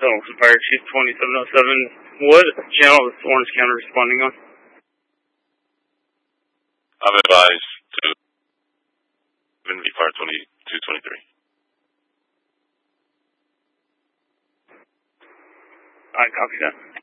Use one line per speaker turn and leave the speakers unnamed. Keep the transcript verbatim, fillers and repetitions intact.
Donaldson Fire Chief twenty-seven oh seven. What channel is Orange County responding on?
I'm advised to V Fire twenty-two twenty-three.
I copy that.